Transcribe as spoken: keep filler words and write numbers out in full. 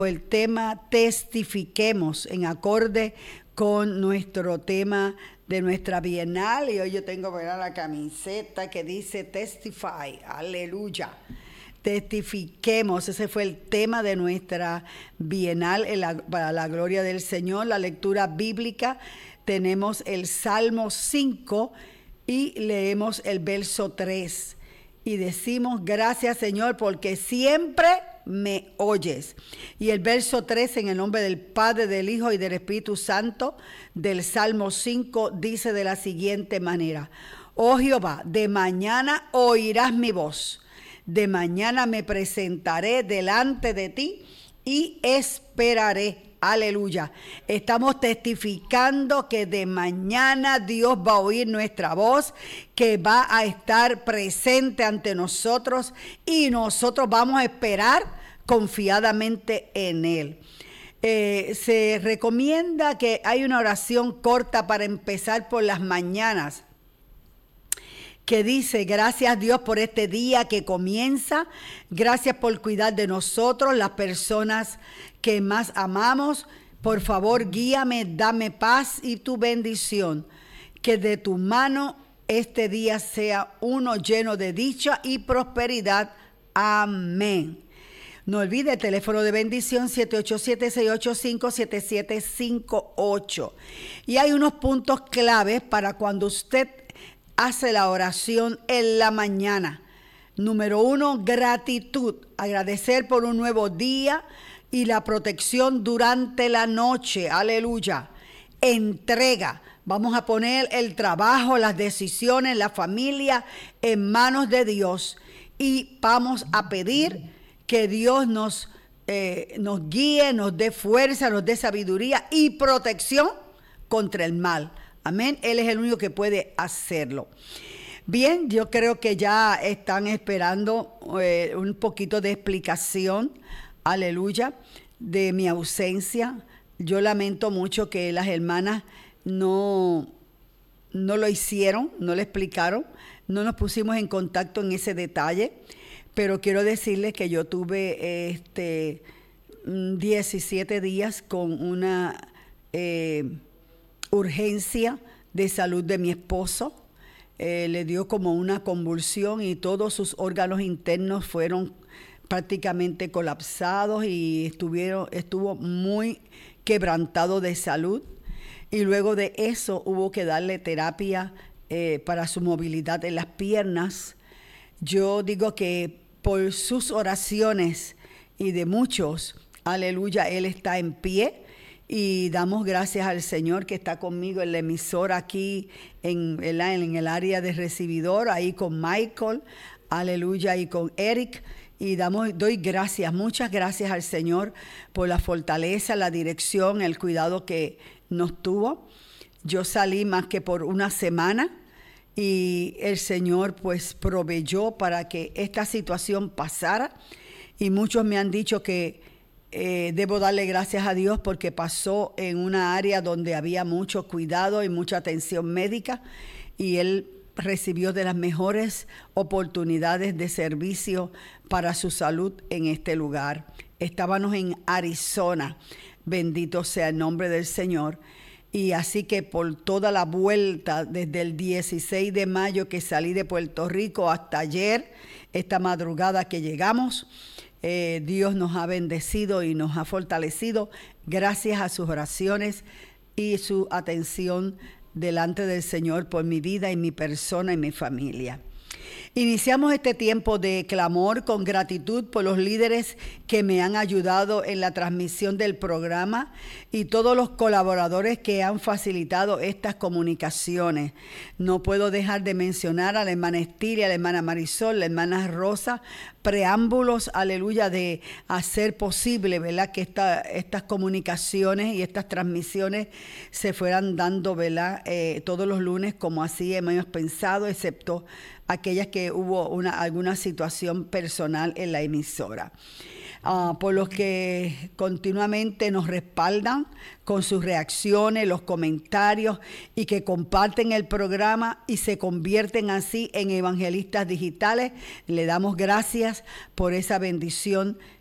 el tema Testifiquemos, en acorde con nuestro tema de nuestra bienal. Y hoy yo tengo, ¿verdad?, la camiseta que dice Testify, aleluya. Testifiquemos, ese fue el tema de nuestra bienal en la, para la gloria del Señor. La lectura bíblica, tenemos el Salmo cinco y leemos el verso tres. Y decimos, gracias Señor, porque siempre me oyes. Y el verso tres, en el nombre del Padre, del Hijo y del Espíritu Santo, del Salmo cinco, dice de la siguiente manera: Oh Jehová, de mañana oirás mi voz, de mañana me presentaré delante de ti y esperaré. Aleluya. Estamos testificando que de mañana Dios va a oír nuestra voz, que va a estar presente ante nosotros y nosotros vamos a esperar confiadamente en Él. Eh, se recomienda que hay una oración corta para empezar por las mañanas, que dice: gracias Dios por este día que comienza, gracias por cuidar de nosotros, las personas que más amamos. Por favor, guíame, dame paz y tu bendición, que de tu mano este día sea uno lleno de dicha y prosperidad. Amén. No olvide el teléfono de bendición siete ocho siete, seis ocho cinco, siete siete cinco ocho. Y hay unos puntos claves para cuando usted hace la oración en la mañana. Número uno, gratitud. Agradecer por un nuevo día y la protección durante la noche. Aleluya. Entrega. Vamos a poner el trabajo, las decisiones, la familia en manos de Dios. Y vamos a pedir que Dios nos, eh, nos guíe, nos dé fuerza, nos dé sabiduría y protección contra el mal. Amén. Él es el único que puede hacerlo. Bien, yo creo que ya están esperando eh, un poquito de explicación, aleluya, de mi ausencia. Yo lamento mucho que las hermanas no, no lo hicieron, no le explicaron, no nos pusimos en contacto en ese detalle, pero quiero decirles que yo tuve este, diecisiete días con una Eh, urgencia de salud de mi esposo. Eh, le dio como una convulsión y todos sus órganos internos fueron prácticamente colapsados y estuvieron, estuvo muy quebrantado de salud. Y luego de eso hubo que darle terapia eh, para su movilidad en las piernas. Yo digo que por sus oraciones y de muchos, aleluya, él está en pie. Y damos gracias al Señor que está conmigo en la emisora aquí en, en, en el área de recibidor, ahí con Michael, aleluya, y con Eric. Y damos, doy gracias, muchas gracias al Señor por la fortaleza, la dirección, el cuidado que nos tuvo. Yo salí más que por una semana y el Señor pues proveyó para que esta situación pasara. Y muchos me han dicho que Eh, debo darle gracias a Dios porque pasó en una área donde había mucho cuidado y mucha atención médica y él recibió de las mejores oportunidades de servicio para su salud en este lugar. Estábamos en Arizona, bendito sea el nombre del Señor. Y así que por toda la vuelta, desde el dieciséis de mayo que salí de Puerto Rico hasta ayer, esta madrugada que llegamos, Eh, Dios nos ha bendecido y nos ha fortalecido gracias a sus oraciones y su atención delante del Señor por mi vida y mi persona y mi familia. Iniciamos este tiempo de clamor con gratitud por los líderes que me han ayudado en la transmisión del programa y todos los colaboradores que han facilitado estas comunicaciones. No puedo dejar de mencionar a la hermana Estilia, a la hermana Marisol, la hermana Rosa, preámbulos, aleluya, de hacer posible, ¿verdad?, que esta, estas comunicaciones y estas transmisiones se fueran dando, ¿verdad?, eh, todos los lunes como así hemos pensado, excepto aquellas que hubo una, alguna situación personal en la emisora. Uh, por los que continuamente nos respaldan con sus reacciones, los comentarios y que comparten el programa y se convierten así en evangelistas digitales. Le damos gracias por esa bendición